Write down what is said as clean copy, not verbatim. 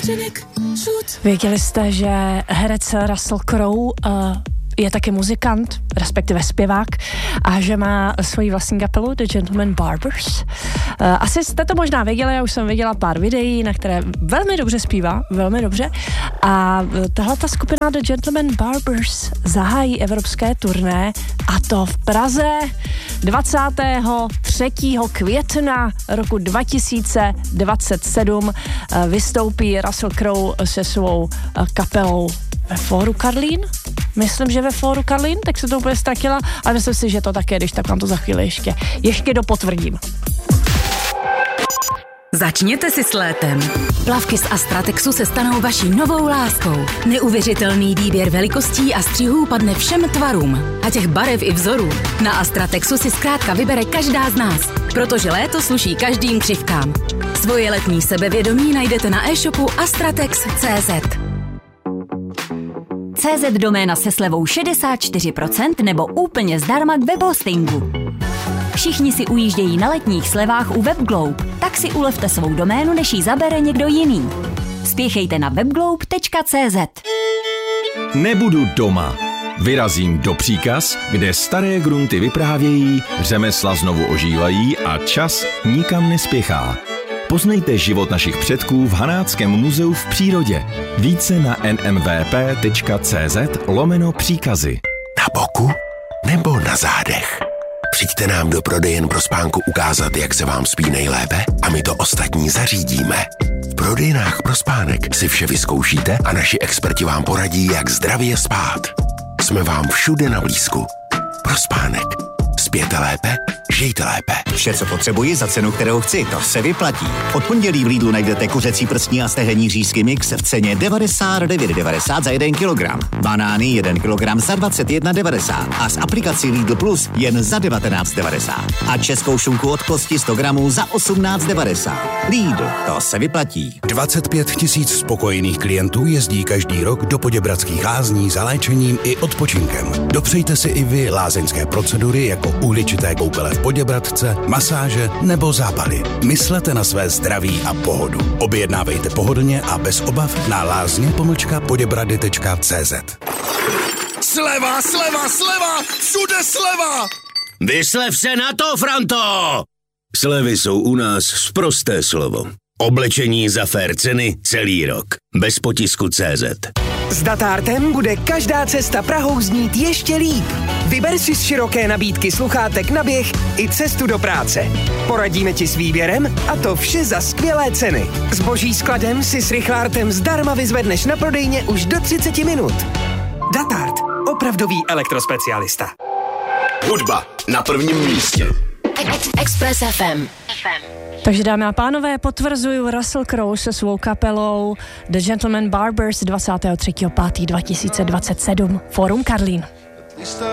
Věděli jste, že herec Russell Crowe je taky muzikant, respektive zpěvák, a že má svoji vlastní kapelu The Gentleman Barbers. Asi jste to možná věděli, já už jsem viděla pár videí, na které velmi dobře zpívá, velmi dobře. A tahleta skupina The Gentleman Barbers zahájí evropské turné, a to v Praze 23. května roku 2027 vystoupí Russell Crowe se svou kapelou ve Fóru Karlín. Myslím, že ve Fóru Karlín, tak se to úplně ztratila, ale myslím si, že to také, když tak vám to za chvíli ještě dopotvrdím. Začněte si s létem. Plavky z Astratexu se stanou vaší novou láskou. Neuvěřitelný výběr velikostí a střihů padne všem tvarům. A těch barev i vzorů. Na Astratexu si zkrátka vybere každá z nás, protože léto sluší každým křivkám. Svoje letní sebevědomí najdete na e-shopu astratex.cz. CZ doména se slevou 64% nebo úplně zdarma k webhostingu. Všichni si ujíždějí na letních slevách u WebGlobe, tak si ulevte svou doménu, než ji zabere někdo jiný. Spěchejte na webglobe.cz. Nebudu doma. Vyrazím do Příkaz, kde staré grunty vyprávějí, řemesla znovu ožívají a čas nikam nespěchá. Poznejte život našich předků v Hanáckém muzeu v přírodě. Více na nmvp.cz/příkazy. Na boku nebo na zádech? Přijďte nám do prodejen pro spánku ukázat, jak se vám spí nejlépe a my to ostatní zařídíme. V prodejnách pro spánek si vše vyzkoušíte a naši experti vám poradí, jak zdravě spát. Jsme vám všude na blízku. Pro spánek. Spěte lépe, žijte lépe. Vše, co potřebuji za cenu, kterou chci, to se vyplatí. Od pondělí v Lidlu najdete kuřecí prstní a stehenní řízky mix v ceně 99,90 za 1 kilogram. Banány 1 kilogram za 21,90 a s aplikací Lidl Plus jen za 19,90. A českou šunku od kosti 100 gramů za 18,90. Lidl, to se vyplatí. 25 000 spokojených klientů jezdí každý rok do Poděbradských lázní za léčením i odpočinkem. Dopřejte si i vy lázeňské procedury jako uhličité koupele v Poděbradce, masáže nebo zápaly. Myslete na své zdraví a pohodu. Objednávejte pohodlně a bez obav na lázně-poděbrady.cz. Sleva, sleva, sleva! Všude sleva! Vyslev se na to, Franto! Slevy jsou u nás sprosté slovo. Oblečení za fair ceny celý rok. Bez potisku CZ. S Datártem bude každá cesta Prahou znít ještě líp. Vyber si z široké nabídky sluchátek na běh i cestu do práce. Poradíme ti s výběrem a to vše za skvělé ceny. Zboží skladem si s Richlártem zdarma vyzvedneš na prodejně už do 30 minut. Datárt. Opravdový elektrospecialista. Hudba na prvním místě. Express FM. Takže dámy a pánové, potvrzuju, Russell Crowe se svou kapelou The Gentleman Barbers 23.5.2027. Fórum Karlín.